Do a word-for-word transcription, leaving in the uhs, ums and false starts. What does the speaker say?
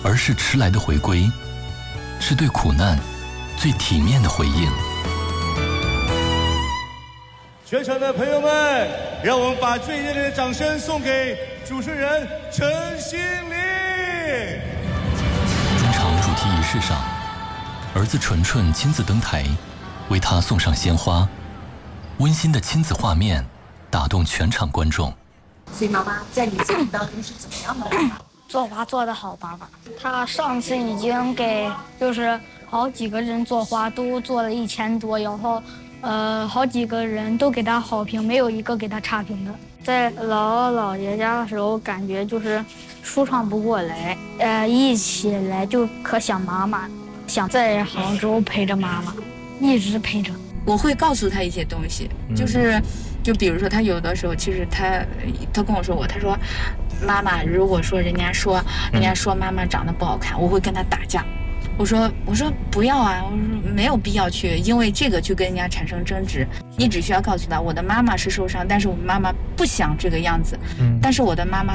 而是迟来的回归，是对苦难最体面的回应。 全场的朋友们，让我们把最热烈的掌声送给主持人陈心凌。 专场主题仪式上，儿子纯纯亲自登台，为他送上鲜花，温馨的亲子画面打动全场观众。 所以妈妈在你心目当中是怎么样的妈妈？ 做花做得好，爸爸。他上次已经给就是好几个人做花都做了一千多，然后呃好几个人都给他好评，没有一个给他差评的。在姥姥姥爷家的时候，感觉就是舒畅不过来，呃一起来就可想妈妈，想在杭州陪着妈妈，一直陪着。 我会告诉他一些东西，就是就比如说他有的时候其实他他跟我说过，他说妈妈，如果说人家说人家说妈妈长得不好看，我会跟他打架。我说我说不要啊，我说没有必要去因为这个去跟人家产生争执。你只需要告诉他，我的妈妈是受伤，但是我妈妈不想这个样子，但是我的妈妈